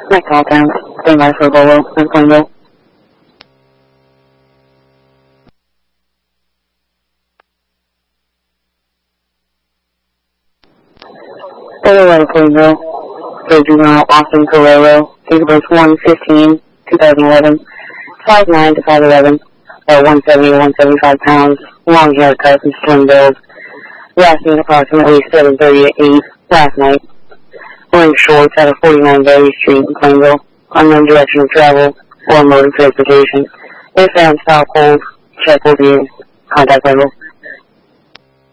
Next call down. Stand by for Bolo and Plainville. Bolo, Plainville. For juvenile Austin Carrero. Date of birth 1/15/2011. 5'9" to 5'11". 170 to 175 pounds. Long haircut and slim build. Last seen approximately 7:30 last night. Wearing shorts at a 49 Berry Street in Plainville. Unknown direction of travel or mode of transportation. If found, stop, hold, check will be contact level.